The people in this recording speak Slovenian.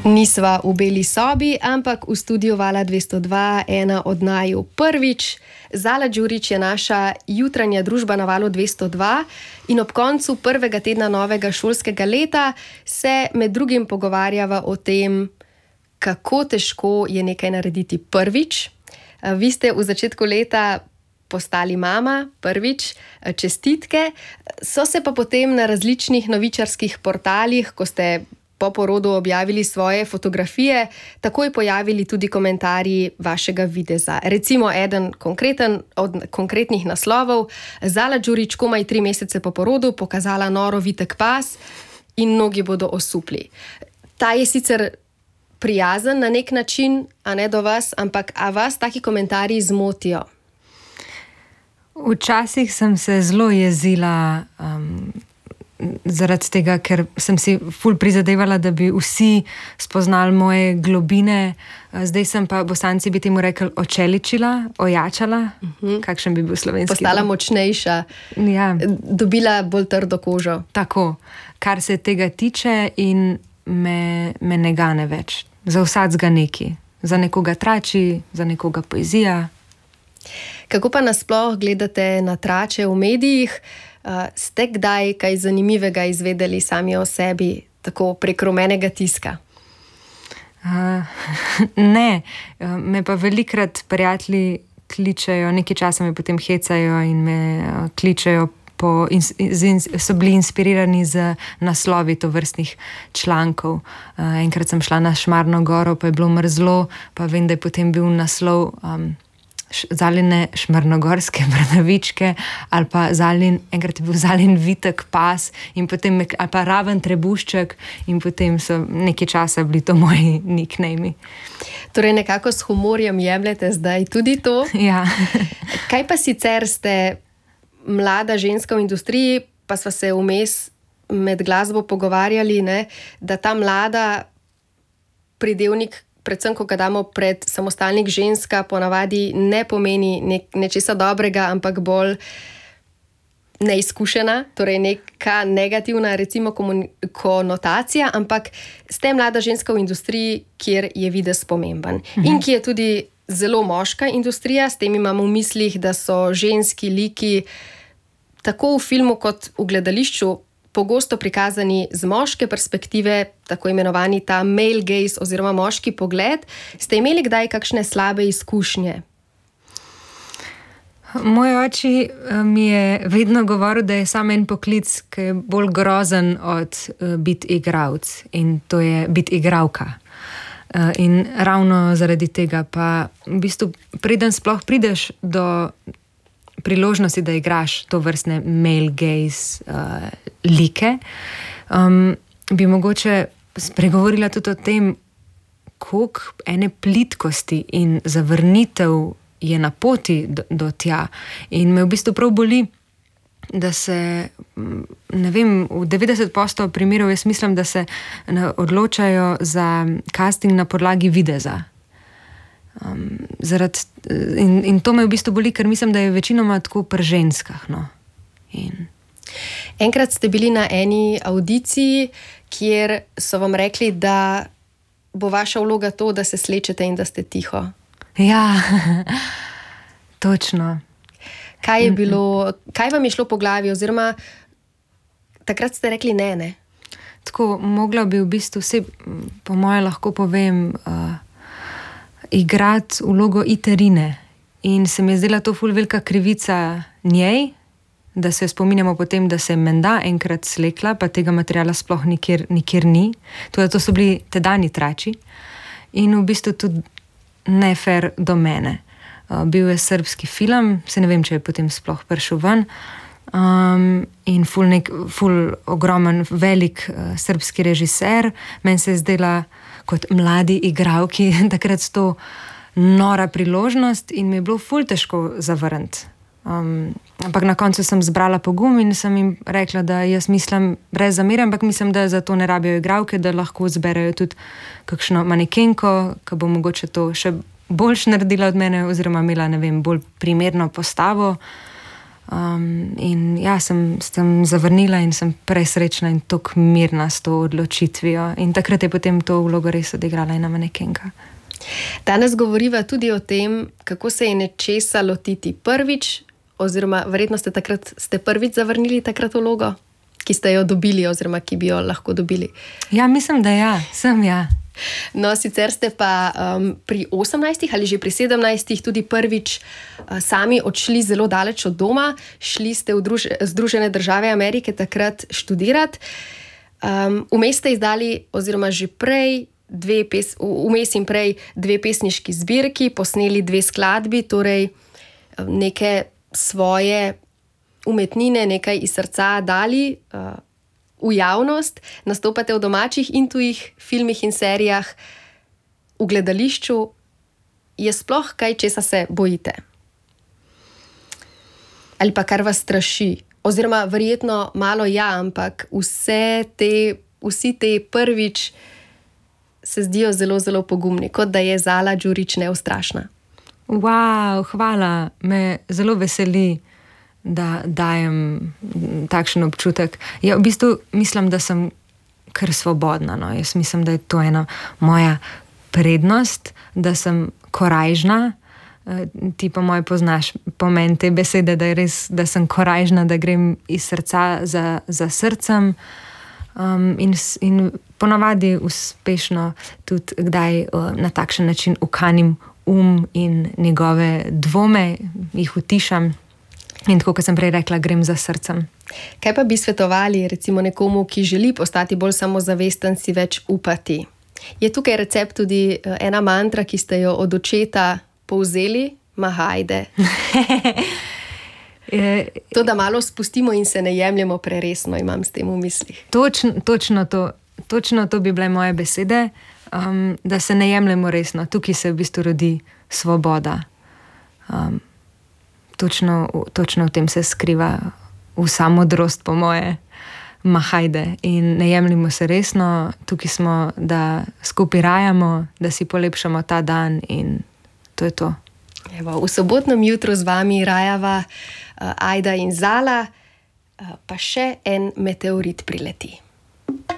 Nisva v beli sobi, ampak v studiu Vala 202, ena od naju prvič. Zala Đurić je naša jutranja družba na Valu 202 in ob koncu prvega tedna novega šolskega leta se med drugim pogovarjava o tem, kako težko je nekaj narediti prvič. Vi ste v začetku leta postali mama, prvič, čestitke. So se pa potem na različnih novičarskih portalih, ko ste po porodu objavili svoje fotografije, takoj pojavili tudi komentarji vašega videza. Recimo eden konkreten od konkretnih naslovov: Zala Đurić komaj 3 mesece po porodu pokazala noro vitek pas in mnogi bodo osupli. Ta je sicer prijazen na nek način, a ne do vas, ampak a vas taki komentarji zmotijo? Včasih sem se zelo jezila zaradi tega, ker sem si ful prizadevala, da bi vsi spoznali moje globine. Zdaj sem pa, Bosanci bi temu rekli, očeličila, ojačala. Kakšen bi bil slovenski? Postala močnejša, ja. Dobila bolj trdo kožo. Tako, kar se tega tiče in me ne gane več. Za vsacga neki. Za nekoga trači, za nekoga poezija. Kako pa nasploh gledate na trače v medijih? Ste kdaj kaj zanimivega izvedeli sami o sebi, tako prek rumenega tiska? Ne, me pa velikrat prijatelji kličejo, nekaj časa me potem hecajo in me kličejo, so bili inspirirani z naslovi tovrstnih člankov. Enkrat sem šla na Šmarno goro, pa je bilo mrzlo, pa vem, da je potem bil naslov Zaline šmarnogorske bradavičke ali pa enkrat je bil Zalin vitek pas in potem ali pa Raven trebušček in potem so nekaj časa bili to moji nickname. Torej nekako s humorjem jemljete zdaj tudi to? Ja. Kaj pa sicer ste mlada ženska v industriji, pa sva se vmes med glasbo pogovarjali, ne, da ta mlada pridevnik, predvsem, ko ga damo pred samostalnik ženska, ponavadi ne pomeni nečesa dobrega, ampak bolj neizkušena, torej neka negativna, recimo, konotacija, ampak ste mlada ženska v industriji, kjer je videz pomemben. In ki je tudi zelo moška industrija, s tem imamo v mislih, da so ženski liki tako v filmu kot v gledališču pogosto prikazani z moške perspektive, tako imenovani ta male gaze oziroma moški pogled. Ste imeli kdaj kakšne slabe izkušnje? Moj oči mi je vedno govoril, da je samo en poklic, ki je bolj grozen od biti igralec, in to je biti igralka. In ravno zaradi tega pa v bistvu preden sploh prideš do priložnosti, da igraš to vrstne male gaze like, bi mogoče spregovorila tudi o tem, koliko ene plitkosti in zavrnitev je na poti do tja. In me v bistvu prav boli, da se, ne vem, v 90% primerov jaz mislim, da se odločajo za casting na podlagi videza. In to me v bistvu boli, ker mislim, da je večinoma tako pri ženskah. No. Enkrat ste bili na eni audiciji, kjer so vam rekli, da bo vaša vloga to, da se slečete in da ste tiho. Ja, točno. Kaj vam je šlo po glavi, oziroma takrat ste rekli ne? Tako, mogla bi v bistvu vse, po moje lahko povem, igrati vlogo Iterine. In se mi je zdela to ful velika krivica njej, da se spominjamo potem, da se je menda enkrat slekla, pa tega materiala sploh nikjer ni. To so bili tedajni trači. In v bistvu tudi ne fair do mene. Bil je srbski film, se ne vem, če je potem sploh prišel ven. In ful ogromen, velik srbski režiser. Meni se je zdela kot mladi igralki takrat to nora priložnost in mi je bilo ful težko zavrniti. Ampak na koncu sem zbrala pogum in sem jim rekla, da jaz mislim, brez zamere, ampak mislim, da za to ne rabijo igralke, da lahko zberejo tudi kakšno manekenko, ki bo mogoče to še boljš naredila od mene oziroma imela, ne vem, bolj primerno postavo. In ja, sem zavrnila in sem presrečna in tako mirna s to odločitvijo. In takrat je potem to vlogo res odigrala ena manekenka. Danes govoriva tudi o tem, kako se je nečesa lotiti prvič, oziroma verjetno ste prvič zavrnili takrat vlogo, ki ste jo dobili oziroma ki bi jo lahko dobili. Ja, mislim, da ja, sem ja. No, sicer ste pa pri 18 ali že pri 17 tudi prvič sami odšli zelo daleč od doma, šli ste v Združene države Amerike takrat študirati. Vmes ste izdali, oziroma že prej, vmes in prej dve pesniški zbirki, posneli dve skladbi, torej neke svoje umetnine, nekaj iz srca dali v javnost, nastopate v domačih in tujih filmih in serijah, v gledališču. Je sploh kaj, česa se bojite? Ali pa kar vas straši? Oziroma, verjetno malo ja, ampak vsi te prvič se zdijo zelo, zelo pogumni, kot da je Zala Đurić neustrašna. Wow, hvala. Me zelo veseli, da dajem takšen občutek. Ja, v bistvu mislim, da sem kar svobodna. No. Jaz mislim, da je to ena moja prednost, da sem korajžna. Ti pa moj poznaš pomen te besede, da je res, da sem korajžna, da grem iz srca za srcem. In ponavadi uspešno tudi kdaj na takšen način ukanim in njegove dvome, jih utišam. In tako, kot sem prej rekla, grem za srcem. Kaj pa bi svetovali recimo nekomu, ki želi postati bolj samozavesten, si več upati? Je tukaj recept tudi ena mantra, ki ste jo od očeta povzeli? Ma hajde. To, da malo spustimo in se ne jemljemo preresno, imam s tem v mislih. Točno to bi bile moje besede, da se ne jemljemo resno. Tukaj se v bistvu rodi svoboda. Točno v tem se skriva vsa modrost, po moje. Ma hajde. In ne jemljimo se resno, tukaj smo, da skupaj rajamo, da si polepšamo ta dan in to je to. Evo, v sobotnem jutru z vami rajava Ajda in Zala, pa še en meteorit prileti.